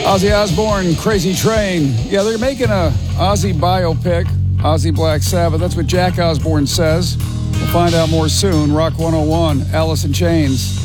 Ozzy Osbourne, Crazy Train. Yeah, they're making a Ozzy biopic, Ozzy Black Sabbath. That's what Jack Osbourne says. We'll find out more soon. Rock 101, Alice in Chains.